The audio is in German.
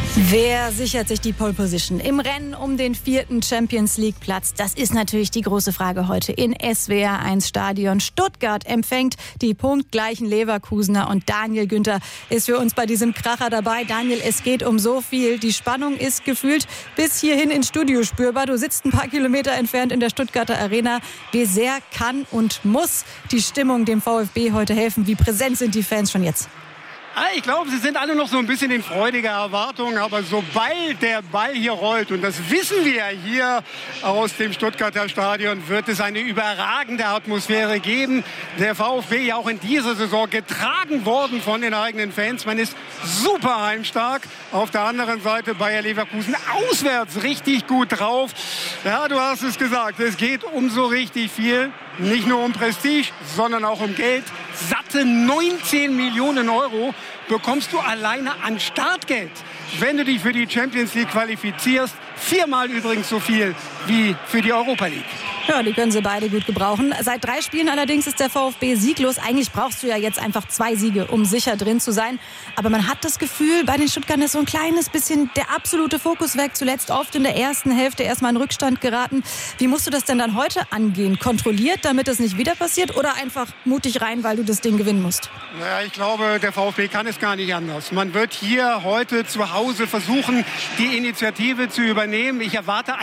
Wer sichert sich die Pole Position im Rennen um den 4. Champions League Platz? Das ist natürlich die große Frage heute in SWR1 Stadion. Stuttgart empfängt die punktgleichen Leverkusener und Daniel Günther ist für uns bei diesem Kracher dabei. Daniel, es geht um so viel. Die Spannung ist gefühlt bis hierhin ins Studio spürbar. Du sitzt ein paar Kilometer entfernt in der Stuttgarter Arena. Wie sehr kann und muss die Stimmung dem VfB heute helfen? Wie präsent sind die Fans schon jetzt? Ich glaube, sie sind alle noch so ein bisschen in freudiger Erwartung. Aber sobald der Ball hier rollt, und das wissen wir hier aus dem Stuttgarter Stadion, wird es eine überragende Atmosphäre geben. Der VfB ja auch in dieser Saison getragen worden von den eigenen Fans. Man ist super heimstark. Auf der anderen Seite Bayer Leverkusen auswärts richtig gut drauf. Ja, du hast es gesagt, es geht um so richtig viel. Nicht nur um Prestige, sondern auch um Geld. Satte 19 Millionen Euro bekommst du alleine an Startgeld, wenn du dich für die Champions League qualifizierst. 4-mal übrigens so viel wie für die Europa League. Ja, die können sie beide gut gebrauchen. Seit 3 Spielen allerdings ist der VfB sieglos. Eigentlich brauchst du ja jetzt einfach 2 Siege, um sicher drin zu sein. Aber man hat das Gefühl, bei den Stuttgartern ist so ein kleines bisschen der absolute Fokus weg. Zuletzt oft in der ersten Hälfte erstmal in Rückstand geraten. Wie musst du das denn dann heute angehen? Kontrolliert, damit es nicht wieder passiert? Oder einfach mutig rein, weil du das Ding gewinnen musst? Naja, ich glaube, der VfB kann es gar nicht anders. Man wird hier heute zu Hause versuchen, die Initiative zu übernehmen. Ich erwarte